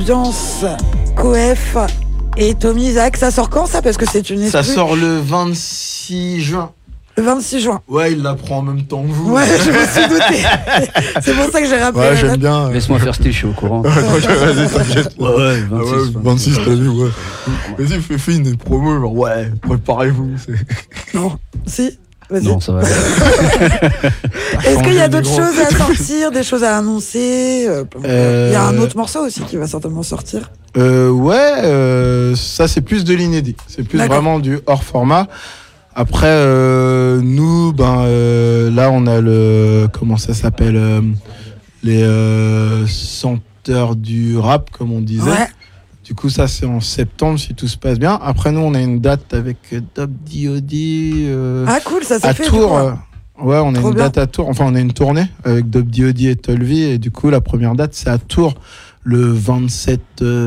Ambiance, Coef et Tommy Isaac. Ça sort quand ça? Parce que c'est une Ça sort le 26 juin. Le 26 juin. Ouais, il l'apprend en même temps que vous. Ouais, je me suis douté. C'est pour ça que j'ai rappelé. Ouais, j'aime bien. Laisse-moi faire ce je suis au courant. Vas-y, t'inquiète. Ouais, 26. 26, t'as vu, ouais. Vas-y, fais une promo, genre, ouais, préparez-vous. Non, si. Vas-y. Non, ça va. Est-ce qu'il y a d'autres choses à sortir, des choses à annoncer? Il y a un autre morceau aussi qui va certainement sortir. Ça c'est plus de l'inédit. C'est plus D'accord. vraiment du hors format. Après, nous, là on a le, comment ça s'appelle, les senteurs du rap, comme on disait. Ouais. Du coup, ça c'est en septembre si tout se passe bien. Après, nous, on a une date avec Dub D.O.D. Ah cool, ça s'est à fait. Tours. du coup. Ouais, on a Trop une bien. date à Tours. Enfin, on a une tournée avec Dub D.O.D. et Tolvi. Et du coup, la première date, c'est à Tours le 25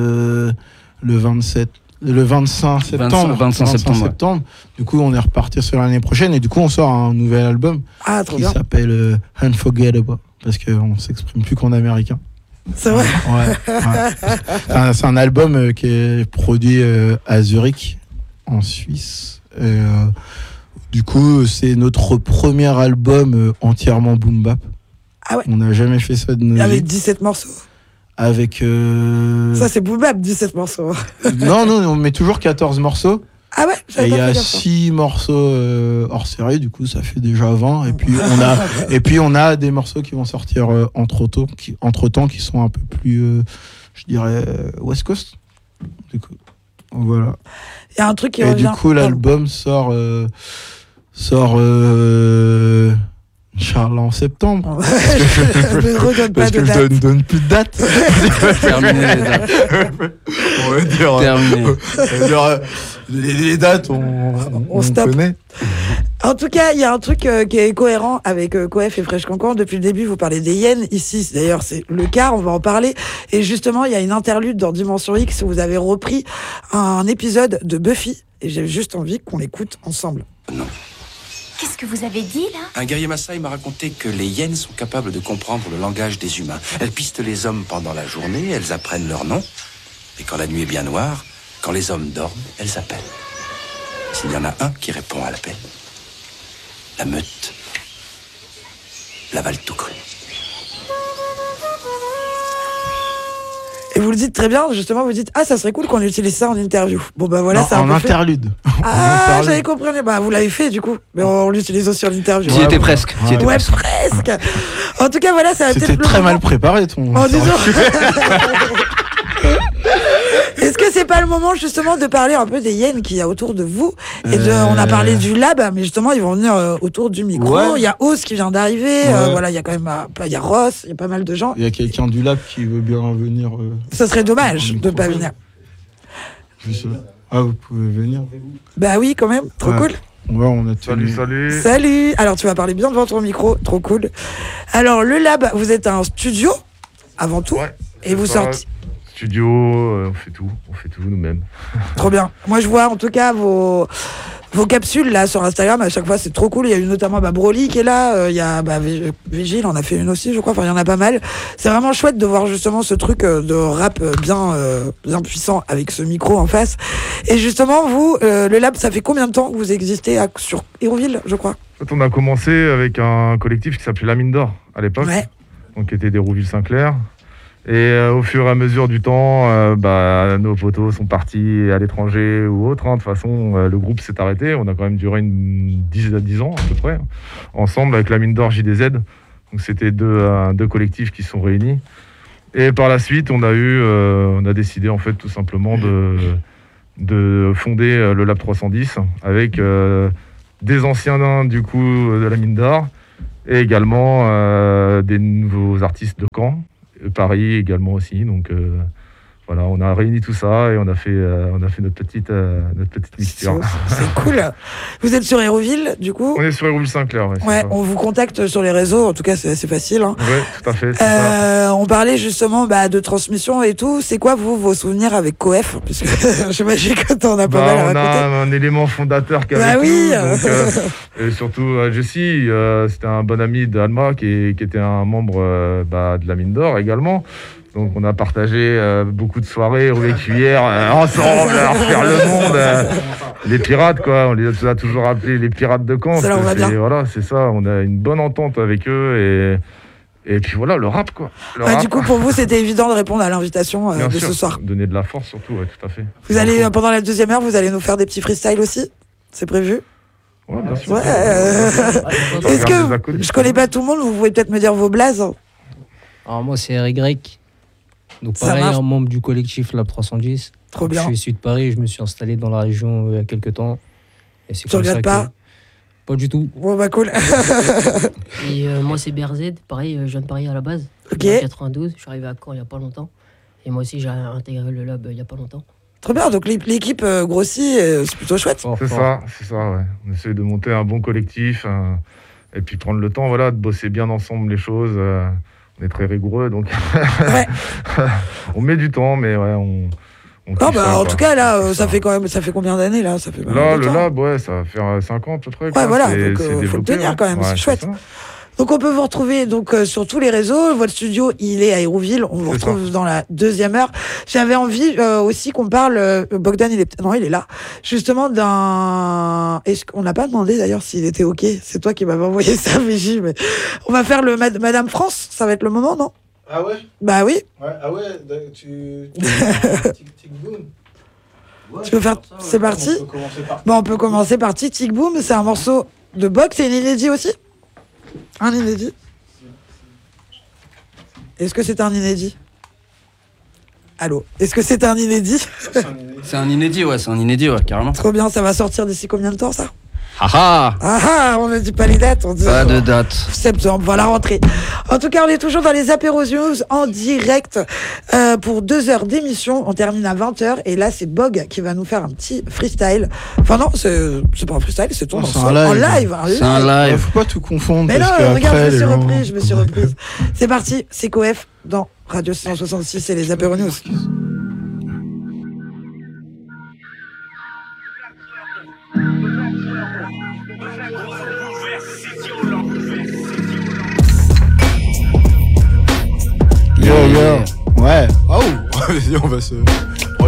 septembre. 25 septembre. Du coup, on est reparti sur l'année prochaine. Et du coup, on sort un nouvel album Ah trop qui bien. s'appelle Unforgettable. Parce qu'on s'exprime plus qu'en américain. C'est vrai. Ouais. C'est un album qui est produit à Zurich, en Suisse. Du coup, c'est notre premier album entièrement boom bap. Ah ouais. On n'a jamais fait ça de nos Avec vies. 17 morceaux. Avec. Ça c'est boubab, 17 morceaux. Non, on met toujours 14 morceaux. Ah ouais, Et j'avais il y pas a fait gaffe, ça. 6 morceaux hors série, du coup ça fait déjà 20. Et puis on a des morceaux qui vont sortir entre-temps qui sont un peu plus, je dirais, West Coast. Du coup, voilà. Il y a un truc qui Et revient. du coup l'album sort Inch'Allah en septembre. Je ne redonne pas Parce de que date. je donne plus de date. Terminé les dates. On va dire, Terminé. les dates, on stoppe. connaît. En tout cas, il y a un truc qui est cohérent avec Coef et Fresh Cancan. Depuis le début, vous parlez des hyènes. Ici, d'ailleurs, c'est le cas, on va en parler. Et justement, il y a une interlude dans Dimension X où vous avez repris un épisode de Buffy. Et j'ai juste envie qu'on l'écoute ensemble. Qu'est-ce que vous avez dit, là? Un guerrier Maasai m'a raconté que les hyènes sont capables de comprendre le langage des humains. Elles pistent les hommes pendant la journée, elles apprennent leur nom. Et quand la nuit est bien noire, quand les hommes dorment, elles appellent. S'il y en a un qui répond à l'appel, la meute l'avale tout cru. Et vous le dites très bien, justement, vous dites « Ah, ça serait cool qu'on utilise ça en interview. » Bon, bah voilà, Non, c'est un en peu fait. interlude. Ah, j'avais compris. Bah, vous l'avez fait, du coup. Mais on l'utilise aussi en interview. J'y étais presque. J'y étais Ouais, presque. presque. En tout cas, voilà, ça va peut-être C'était le très moment. mal préparé ton. En disant... Est-ce que c'est pas le moment justement de parler un peu des hyènes qu'il y a autour de vous et on a parlé du lab, mais justement ils vont venir autour du micro. Ouais. Il y a Oz qui vient d'arriver. Ouais. Voilà, il y a quand même, il y a Ross, il y a pas mal de gens. Il y a quelqu'un du lab qui veut bien venir. Ça serait dommage au de micro. pas venir. Je sais. Ah, vous pouvez venir. Bah oui, quand même, trop Ouais. cool. Ouais, on a tenu. Salut. Salut. Alors tu vas parler bien devant ton micro, trop cool. Alors le lab, vous êtes un studio avant tout, Ouais, et vous c'est ça. sortez. Studio, on fait tout nous-mêmes. Trop bien. Moi, je vois en tout cas vos capsules là sur Instagram. À chaque fois, c'est trop cool. Il y a eu notamment Broly qui est là. Il y a Vigile, on a fait une aussi, je crois. Enfin, il y en a pas mal. C'est vraiment chouette de voir justement ce truc de rap bien puissant avec ce micro en face. Et justement, vous, le lab, ça fait combien de temps que vous existez sur Hérouville, je crois? En fait, on a commencé avec un collectif qui s'appelait La Mine d'Or à l'époque, Ouais. donc qui était d'Hérouville-Saint-Clair. Et au fur et à mesure du temps, nos potos sont partis à l'étranger ou autre. De toute façon, le groupe s'est arrêté. On a quand même duré une 10 ans à peu près, ensemble avec La Mine d'Or JDZ. Donc c'était deux collectifs qui se sont réunis. Et par la suite, on a décidé en fait tout simplement de fonder le Lab 310 avec des anciens du coup de La Mine d'Or et également des nouveaux artistes de Caen. Paris également aussi, donc voilà, on a réuni tout ça et on a fait notre petite mixture. C'est cool. Vous êtes sur Hérouville, du coup? On est sur Hérouville-Saint-Clair, ouais. Ouais, ça. on vous contacte sur les réseaux. En tout cas, c'est assez facile. Hein. Ouais, tout à fait. C'est ça. On parlait justement de transmission et tout. C'est quoi, vos souvenirs avec Coef? Puisque j'imagine que t'en as pas mal à On raconter. a un élément fondateur qui Bah avec oui. nous, donc, et surtout Jessie, c'était un bon ami d'Alma qui était un membre de la Mine d'Or également. Donc on a partagé beaucoup de soirées, rouler cuillère, ensemble, à refaire le monde. Les pirates, quoi, on les a toujours appelés les pirates de Caen. Ça leur va bien. Voilà, c'est ça, on a une bonne entente avec eux et puis voilà, le rap, quoi. Le rap. Du coup, pour vous, c'était évident de répondre à l'invitation Bien de sûr, ce soir. donner de la force surtout, ouais, tout à fait. Vous allez, pendant la deuxième heure, vous allez nous faire des petits freestyles aussi? C'est prévu? Ouais, bien sûr. Ouais. Est-ce que je connais pas tout le monde, vous pouvez peut-être me dire vos blazes? Alors moi c'est RY. Donc Ça pareil, marche. un membre du collectif Lab 310. Trop bien. Je suis issu de Paris, je me suis installé dans la région il y a quelques temps. Et c'est Tu regrettes pas? Pas du tout. Bon bah cool. Et moi c'est BRZ, pareil, je viens de Paris à la base. Ok. En 92, je suis arrivé à Caen il n'y a pas longtemps. Et moi aussi j'ai intégré le lab il n'y a pas longtemps. Très bien, donc l'équipe grossit, c'est plutôt chouette. C'est ça, ouais. On essaie de monter un bon collectif et puis prendre le temps, voilà, de bosser bien ensemble les choses. On est très rigoureux, donc Ouais. on met du temps, mais ouais, on Non, kiffe bah, ça, en quoi. tout cas, là, On kiffe ça fait combien d'années, là? Ça fait pas Là, mal de le temps. lab, ouais, ça va faire 5 ans à peu près. Ouais, quoi. voilà, C'est donc, faut le développé, tenir ouais. quand même, Ouais, c'est chouette. ça. Donc on peut vous retrouver donc sur tous les réseaux. Votre studio, il est à Hérouville. On vous C'est retrouve dans la deuxième heure. J'avais envie aussi qu'on parle. Bogdan, il est là. Justement d'un. Est-ce qu'on n'a pas demandé d'ailleurs s'il était ok? C'est toi qui m'avais envoyé ça, Vigie. Mais on va faire le Madame France. Ça va être le moment, non? Ah ouais? Bah oui. Ah ouais, tu... Tic boom. Tu veux faire? C'est parti. Bon, on peut commencer par Tic Boom. C'est un morceau de boxe et un inédit aussi. Un inédit. Est-ce que c'est un inédit? Allô? Est-ce que c'est un inédit? C'est un inédit, ouais, carrément. Trop bien, ça va sortir d'ici combien de temps ça? Haha, Ah ah, on ne dit pas les dates, on dit pas de date. septembre, voilà rentrée. En tout cas, on est toujours dans les Apéros News en direct pour 2 heures d'émission. On termine à 20h et là c'est Bog qui va nous faire un petit freestyle. Enfin non, c'est pas un freestyle, c'est ton Oh, c'est morceau. un live. En live. C'est un live. Faut pas tout confondre. Mais non, parce qu'après, regarde, les gens- je me suis reprise. C'est parti, c'est Coef dans Radio 666 et les Apéros News. Yo. Ouais. Oh. Vas-y, on va se...